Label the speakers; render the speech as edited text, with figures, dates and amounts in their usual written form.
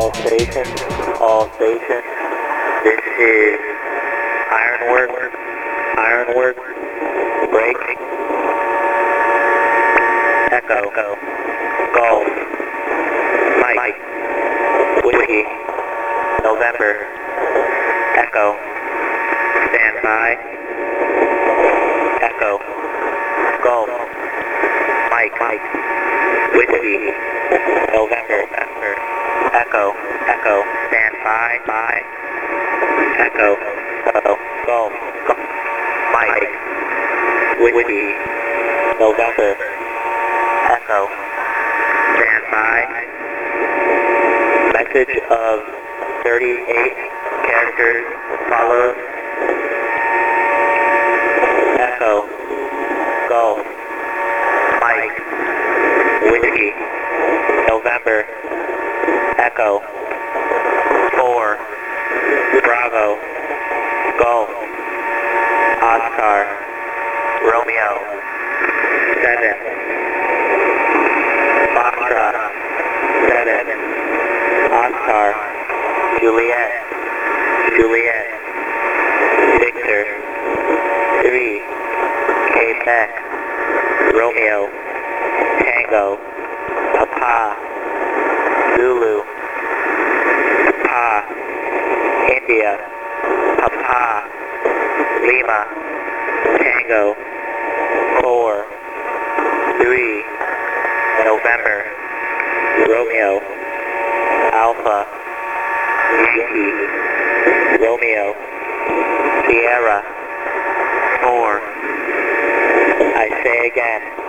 Speaker 1: All stations. This is Ironwork, break, Echo, Golf, Mike, Whiskey, November, Echo, stand by, Echo, Golf, Mike, Whiskey, November, Echo, stand by, Echo, Golf, Mike, Whiskey, November, Echo, stand by. Message of 38 characters follows. Echo, Golf, Mike, Whiskey, November, Echo, 4, Bravo, Golf, Oscar, Romeo, 7, Foxtrot, 7, Oscar, Juliet, Victor, 3, Quebec, Romeo, Tango, Papa, Zulu, Papa, India, Papa, Lima, Tango, 4, 3, November, Romeo, Alpha, Yankee, Romeo, Sierra, 4. I say again,